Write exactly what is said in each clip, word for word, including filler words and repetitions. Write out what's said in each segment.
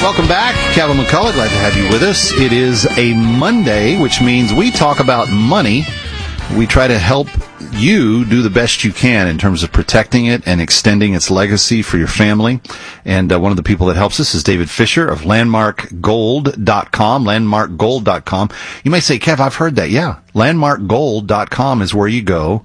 Welcome back. Kevin McCullough, glad to have you with us. It is a Monday, which means we talk about money. We try to help you do the best you can in terms of protecting it and extending its legacy for your family. And uh, one of the people that helps us is David Fisher of landmark gold dot com, landmark gold dot com. You may say, Kev, I've heard that. Yeah, landmark gold dot com is where you go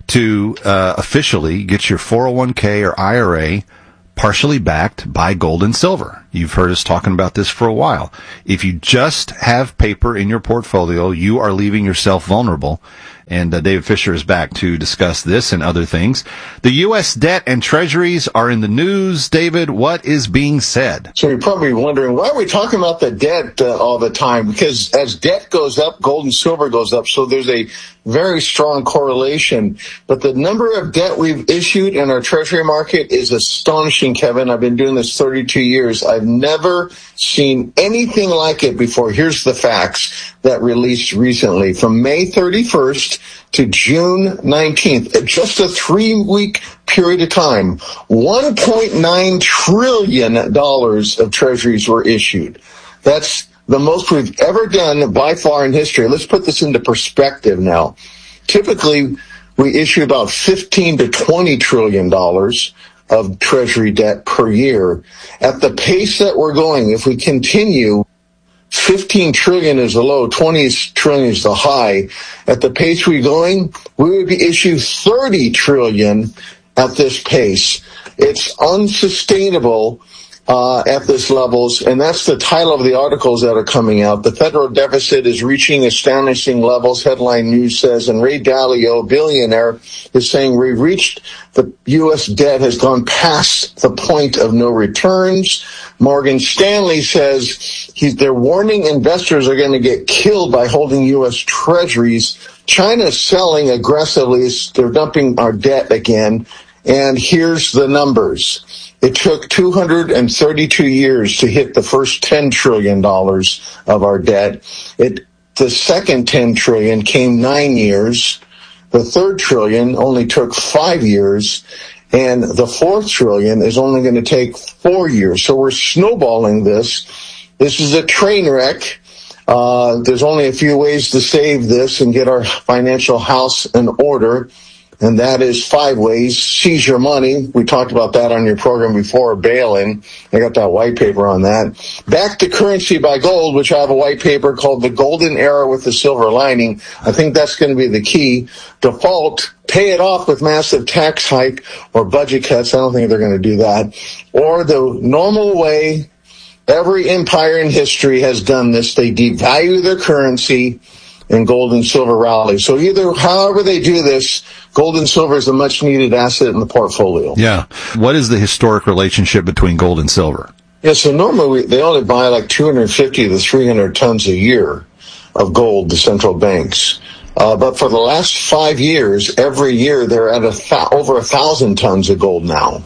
to uh, officially get your four oh one k or I R A partially backed by gold and silver. You've heard us talking about this for a while. If you just have paper in your portfolio, you are leaving yourself vulnerable. And uh, David Fisher is back to discuss this and other things. The U S debt and treasuries are in the news. David, what is being said? So you're probably wondering, why are we talking about the debt uh, all the time? Because as debt goes up, gold and silver goes up. So there's a very strong correlation. But the number of debt we've issued in our treasury market is astonishing, Kevin. I've been doing this thirty-two years. I've never seen anything like it before. Here's the facts that released recently. From May thirty-first to June nineteenth, just a three-week period of time, one point nine trillion dollars of treasuries were issued. That's the most we've ever done by far in history. Let's put this into perspective now. Typically, we issue about fifteen to twenty trillion dollars of treasury debt per year. At the pace that we're going, if we continue, fifteen trillion is the low, twenty trillion is the high. At the pace we're going, we would be issue thirty trillion at this pace. It's unsustainable uh, at this levels, and that's the title of the articles that are coming out. The federal deficit is reaching astonishing levels, headline news says, and Ray Dalio, billionaire, is saying we've reached the U S debt has gone past the point of no returns. Morgan Stanley says he's, they're warning investors are going to get killed by holding U S treasuries. China's selling aggressively. They're dumping our debt again. And here's the numbers. It took two hundred thirty-two years to hit the first ten trillion dollars of our debt. It, the second ten trillion dollars came nine years. The third trillion only took five years. And the fourth trillion is only going to take four years. So we're snowballing this. This is a train wreck. Uh, there's only a few ways to save this and get our financial house in order. And that is five ways. Seize your money. We talked about that on your program before, bail-in. I got that white paper on that. Back to currency by gold, which I have a white paper called The Golden Era with the Silver Lining. I think that's going to be the key. Default, pay it off with massive tax hike or budget cuts. I don't think they're going to do that. Or the normal way, every empire in history has done this. They devalue their currency and gold and silver rally. So either, however they do this, gold and silver is a much needed asset in the portfolio. Yeah. What is the historic relationship between gold and silver? Yeah, so normally we, they only buy like two hundred fifty to three hundred tons a year of gold, the central banks. Uh, but for the last five years, every year they're at a th- over a thousand tons of gold now.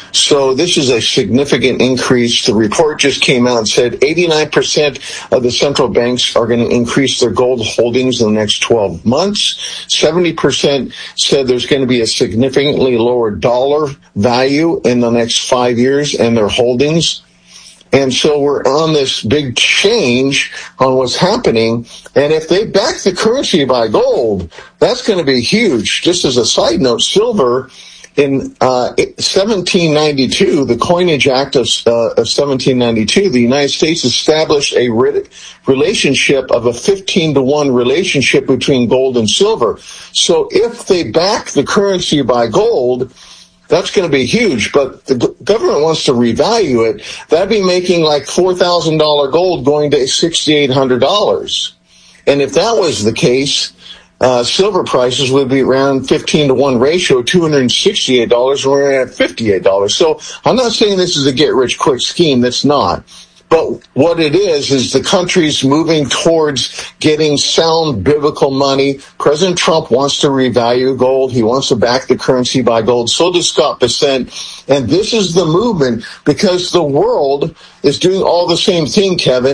So this is a significant increase. The report just came out and said eighty-nine percent of the central banks are going to increase their gold holdings in the next twelve months. seventy percent said there's going to be a significantly lower dollar value in the next five years in their holdings. And so we're on this big change on what's happening. And if they back the currency by gold, that's going to be huge. Just as a side note, silver, in uh, seventeen ninety-two, the Coinage Act of, uh, of seventeen ninety-two, the United States established a re- relationship of a fifteen to one relationship between gold and silver. So if they back the currency by gold, that's going to be huge. But the g- government wants to revalue it. That'd be making like four thousand dollars gold going to six thousand eight hundred dollars. And if that was the case, Uh, silver prices would be around fifteen to one ratio, two hundred sixty-eight dollars, and we're at fifty-eight dollars. So I'm not saying this is a get-rich-quick scheme. That's not. But what it is, is the country's moving towards getting sound biblical money. President Trump wants to revalue gold. He wants to back the currency by gold. So does Scott Bessent. And this is the movement because the world is doing all the same thing, Kevin.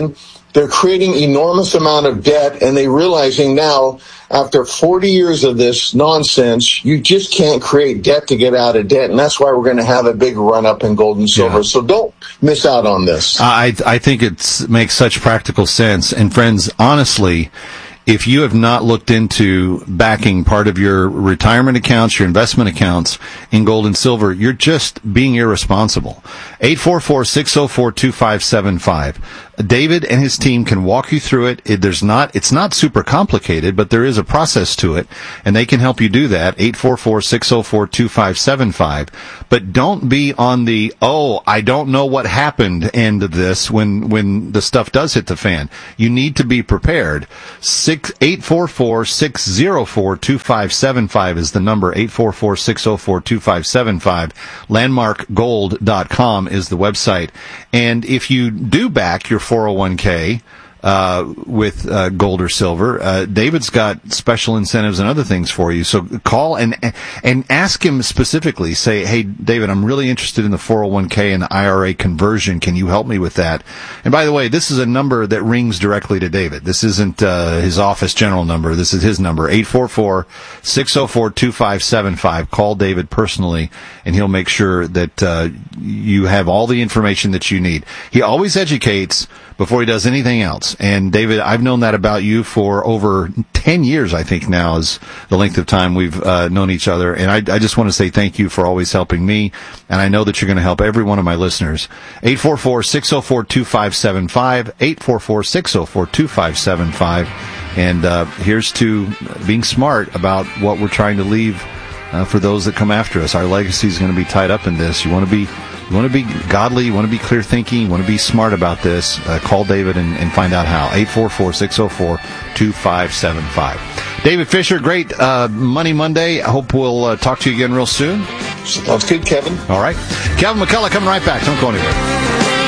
they're creating enormous amount of debt, and they're realizing now, after forty years of this nonsense, you just can't create debt to get out of debt, and that's why we're going to have a big run-up in gold and silver. Yeah. So don't miss out on this. I I think it makes such practical sense. And friends, honestly, if you have not looked into backing part of your retirement accounts, your investment accounts in gold and silver, you're just being irresponsible. eight four four, six oh four, two five seven five. David and his team can walk you through it. it. There's not, it's not super complicated, but there is a process to it, and they can help you do that. eight four four, six oh four, two five seven five. But don't be on the, oh, I don't know what happened end of this when, when the stuff does hit the fan. You need to be prepared. eight four four, six oh four, two five seven five is the number. eight four four, six oh four, two five seven five. landmark gold dot com is the website. And if you do back your four oh one k uh, with uh, gold or silver, uh, David's got special incentives and other things for you. So call and and ask him specifically. Say, hey, David, I'm really interested in the four oh one k and the I R A conversion. Can you help me with that? And by the way, this is a number that rings directly to David. This isn't uh, his office general number. This is his number, eight four four, six oh four, two five seven five. Call David personally, and he'll make sure that uh, you have all the information that you need. He always educates before he does anything else. And David, I've known that about you for over ten years, I think now is the length of time we've uh, known each other. And I, I just want to say thank you for always helping me. And I know that you're going to help every one of my listeners. eight four four, six oh four, two five seven five, eight four four, six oh four, two five seven five. And uh, here's to being smart about what we're trying to leave uh, for those that come after us. Our legacy is going to be tied up in this. You want to be You want to be godly, you want to be clear thinking, you want to be smart about this, uh, call David and, and find out how. eight four four, six oh four, two five seven five. David Fisher, great uh, Money Monday. I hope we'll uh, talk to you again real soon. Sounds good, Kevin. All right. Kevin McCullough coming right back. Don't go anywhere.